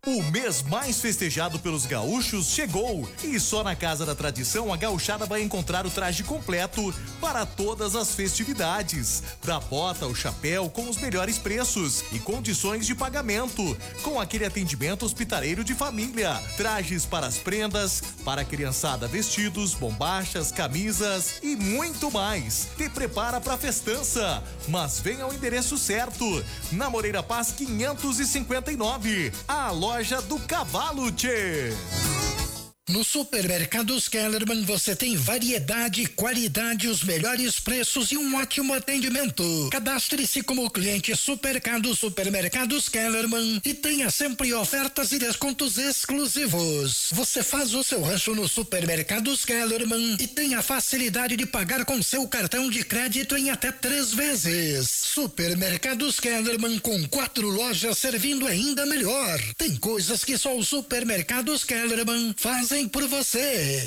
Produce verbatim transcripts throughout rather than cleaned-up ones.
O mês mais festejado pelos gaúchos chegou e só na Casa da Tradição a gauchada vai encontrar o traje completo para todas as festividades. Da bota ao chapéu com os melhores preços e condições de pagamento, com aquele atendimento hospitaleiro de família. Trajes para as prendas, para a criançada vestidos, bombachas, camisas e muito mais. Te prepara para a festança, mas vem ao endereço certo, na Moreira Paz quinhentos e cinquenta e nove, a loja Loja do Cavalo, tchê. No Supermercados Kellerman você tem variedade, qualidade, os melhores preços e um ótimo atendimento. Cadastre-se como cliente Supermercado Supermercados Kellerman e tenha sempre ofertas e descontos exclusivos. Você faz o seu rancho no Supermercados Kellerman e tem a facilidade de pagar com seu cartão de crédito em até três vezes. Supermercados Kellerman, com quatro lojas servindo ainda melhor. Tem coisas que só o Supermercados Kellerman fazem por você.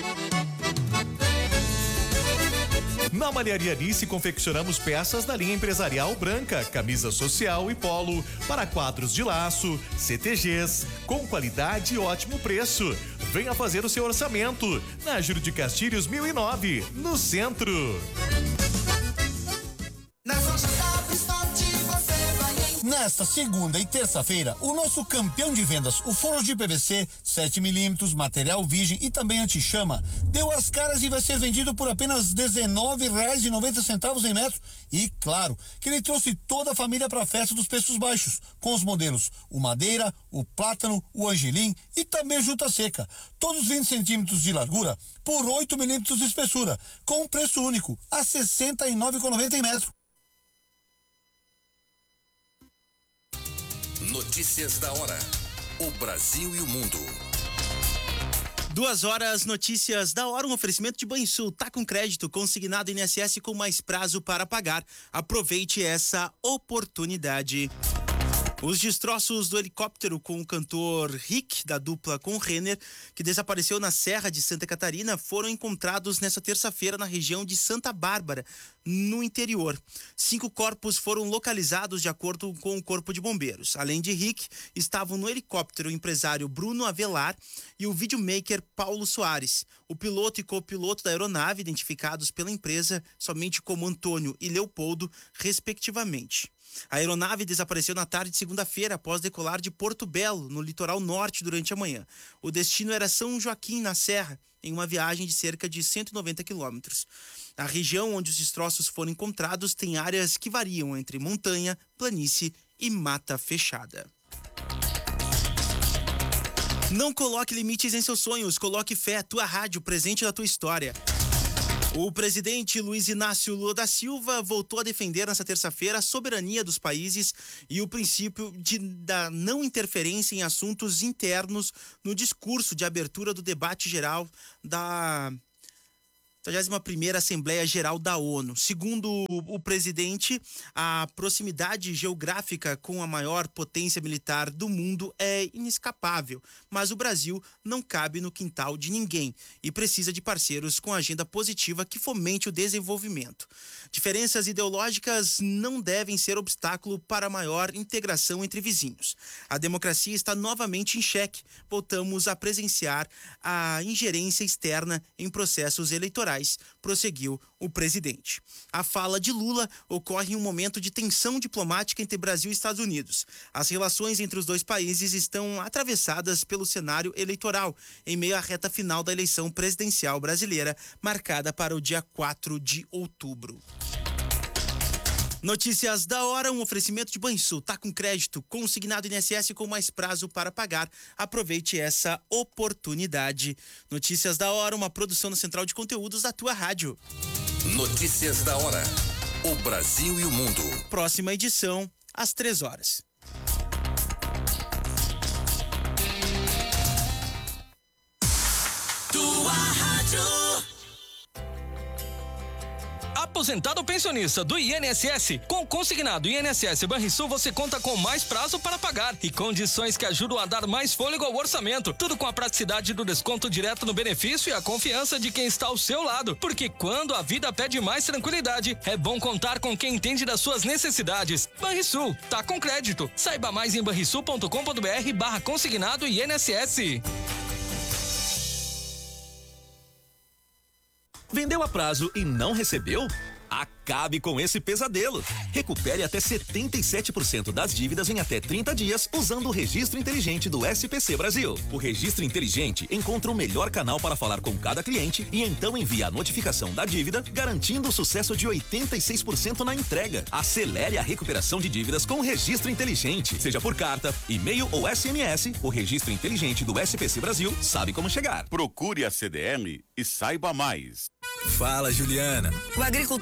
Na Malharia Nice confeccionamos peças da linha empresarial branca, camisa social e polo para quadros de laço, C T Gs, com qualidade e ótimo preço. Venha fazer o seu orçamento na Júlio de Castilhos mil e nove, no centro. Nesta segunda e terça-feira, o nosso campeão de vendas, o forno de P V C sete milímetros, material virgem e também anti-chama, deu as caras e vai ser vendido por apenas dezenove reais e noventa centavos em metro. E claro, que ele trouxe toda a família para a festa dos preços baixos, com os modelos o madeira, o plátano, o angelim e também a juta seca. Todos vinte centímetros de largura por oito milímetros de espessura, com um preço único, a sessenta e nove reais e noventa centavos em metro. Notícias da hora. O Brasil e o mundo. Duas horas, notícias da hora, um oferecimento de Banrisul. Tá com crédito consignado I N S S com mais prazo para pagar. Aproveite essa oportunidade. Os destroços do helicóptero com o cantor Rick, da dupla com Renner, que desapareceu na Serra de Santa Catarina, foram encontrados nesta terça-feira na região de Santa Bárbara, no interior. Cinco corpos foram localizados de acordo com o Corpo de Bombeiros. Além de Rick, estavam no helicóptero o empresário Bruno Avelar e o videomaker Paulo Soares. O piloto e copiloto da aeronave, identificados pela empresa somente como Antônio e Leopoldo, respectivamente. A aeronave desapareceu na tarde de segunda-feira após decolar de Porto Belo, no litoral norte, durante a manhã. O destino era São Joaquim, na Serra, em uma viagem de cerca de cento e noventa quilômetros. A região onde os destroços foram encontrados tem áreas que variam entre montanha, planície e mata fechada. Não coloque limites em seus sonhos, coloque fé, tua rádio, presente na tua história. O presidente Luiz Inácio Lula da Silva voltou a defender nesta terça-feira a soberania dos países e o princípio de, da não interferência em assuntos internos no discurso de abertura do debate geral da trigésima primeira Assembleia Geral da ONU. Segundo o, o presidente, a proximidade geográfica com a maior potência militar do mundo é inescapável, mas o Brasil não cabe no quintal de ninguém e precisa de parceiros com agenda positiva que fomente o desenvolvimento. Diferenças ideológicas não devem ser obstáculo para a maior integração entre vizinhos. A democracia está novamente em xeque. Voltamos a presenciar a ingerência externa em processos eleitorais, prosseguiu o presidente. A fala de Lula ocorre em um momento de tensão diplomática entre Brasil e Estados Unidos. As relações entre os dois países estão atravessadas pelo cenário eleitoral, em meio à reta final da eleição presidencial brasileira, marcada para o dia quatro de outubro. Notícias da hora, um oferecimento de Banrisul. Tá com crédito consignado I N S S com mais prazo para pagar. Aproveite essa oportunidade. Notícias da hora, uma produção da Central de Conteúdos da tua rádio. Notícias da hora. O Brasil e o mundo. Próxima edição, às três horas. Tua rádio. aposentado ou pensionista do I N S S, com o consignado I N S S Banrisul você conta com mais prazo para pagar e condições que ajudam a dar mais fôlego ao orçamento. Tudo com a praticidade do desconto direto no benefício e a confiança de quem está ao seu lado. Porque quando a vida pede mais tranquilidade, é bom contar com quem entende das suas necessidades. Banrisul, tá com crédito. Saiba mais em banrisul ponto com ponto br barra consignado I N S S. Vendeu a prazo e não recebeu? Acabe com esse pesadelo. Recupere até setenta e sete por cento das dívidas em até trinta dias usando o Registro Inteligente do S P C Brasil. O Registro Inteligente encontra o melhor canal para falar com cada cliente e então envia a notificação da dívida, garantindo o sucesso de oitenta e seis por cento na entrega. Acelere a recuperação de dívidas com o Registro Inteligente. Seja por carta, e-mail ou S M S, o Registro Inteligente do S P C Brasil sabe como chegar. Procure a C D L e saiba mais. Fala, Juliana. O agricultor